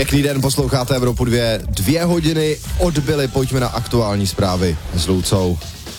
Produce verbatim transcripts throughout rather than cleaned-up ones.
Pěkný den, posloucháte Evropu dvě. Dvě hodiny odbyly, pojďme na aktuální zprávy s Lucou.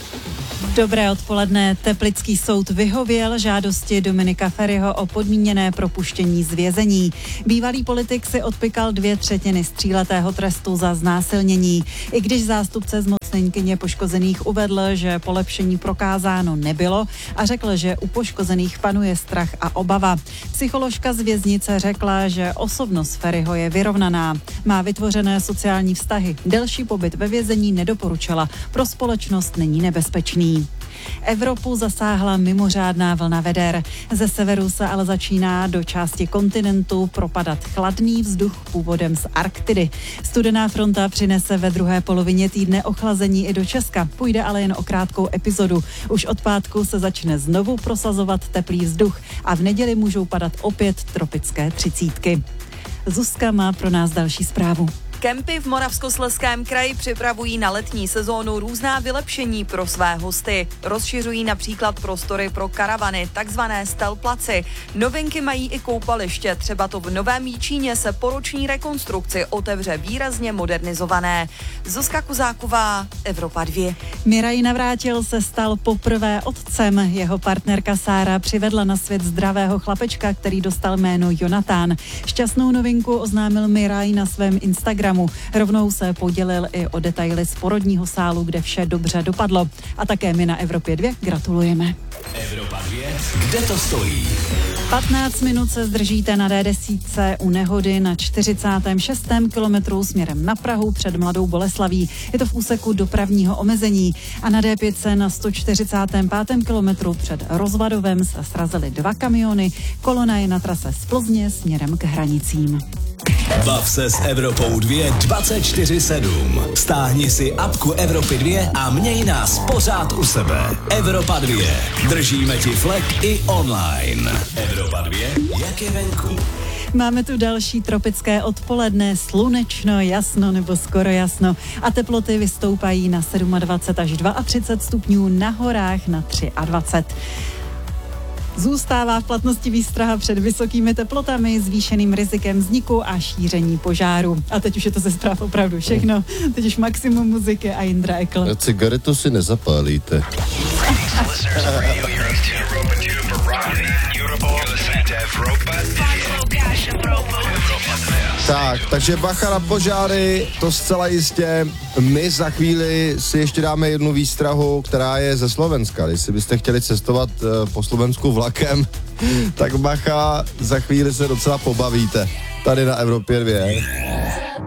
Dobré odpoledne. Teplický soud vyhověl žádosti Dominika Feriho o podmíněné propuštění z vězení. Bývalý politik si odpykal dvě třetiny tříletého trestu za znásilnění. I když zástupce zmocněnkyně poškozených uvedl, že polepšení prokázáno nebylo a řekl, že u poškozených panuje strach a obava. Psycholožka z věznice řekla, že osobnost Feriho je vyrovnaná. Má vytvořené sociální vztahy. Delší pobyt ve vězení nedoporučila. Pro společnost není nebezpečný. Evropu zasáhla mimořádná vlna veder. Ze severu se ale začíná do části kontinentu propadat chladný vzduch původem z Arktidy. Studená fronta přinese ve druhé polovině týdne ochlazení i do Česka. Půjde ale jen o krátkou epizodu. Už od pátku se začne znovu prosazovat teplý vzduch a v neděli můžou padat opět tropické třicítky. Zuzka má pro nás další zprávu. Kempy v Moravskoslezském kraji připravují na letní sezónu různá vylepšení pro své hosty. Rozšiřují například prostory pro karavany, takzvané stelplaci. Novinky mají i koupaliště, třeba to v Novém Jičíně se po roční rekonstrukci otevře výrazně modernizované. Zuzka Kuzáková, Evropa dvě. Miraj Navrátil se stal poprvé otcem. Jeho partnerka Sára přivedla na svět zdravého chlapečka, který dostal jméno Jonatán. Šťastnou novinku oznámil Miraj na svém Instagramu. Rovnou se podělil i o detaily z porodního sálu, kde vše dobře dopadlo. A také my na Evropě dvě gratulujeme. Evropa dvě, kde to stojí? patnáct minut se zdržíte na D deset u nehody na čtyřicátém šestém kilometru směrem na Prahu před Mladou Boleslaví. Je to v úseku dopravního omezení. A na D pět na sto čtyřicátém pátém kilometru před Rozvadovem se srazily dva kamiony. Kolona je na trase z Plzně směrem k hranicím. Bav se s Evropou dvě dvacet čtyři sedm. Stáhni si apku Evropy dvě a měj nás pořád u sebe. Evropa dvě. Držíme ti flek i online. Evropa dvě, jak je venku. Máme tu další tropické odpoledne, slunečno, jasno nebo skoro jasno a teploty vystoupají na dvacet sedm až třicet dva stupňů, na horách na dvacet tři. Zůstává v platnosti výstraha před vysokými teplotami, zvýšeným rizikem vzniku a šíření požáru. A teď už je to ze zpráv opravdu všechno. Teď už maximum muziky a Jindra Ekl. Cigaretu si nezapálíte. Tak, takže bacha na požáry, to zcela jistě. My za chvíli si ještě dáme jednu výstrahu, která je ze Slovenska. Když byste chtěli cestovat uh, po Slovensku vlakem, tak bacha, za chvíli se docela pobavíte. Tady na Evropě dvě.